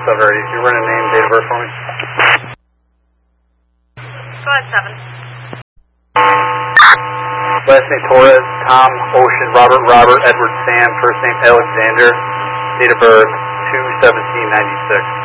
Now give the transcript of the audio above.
Alrighty, you run a name, date of birth for me? Go ahead, 7. Last name Torres, Tom, Ocean, Robert, Edward, Sam, first name Alexander, date of birth 2/17/96.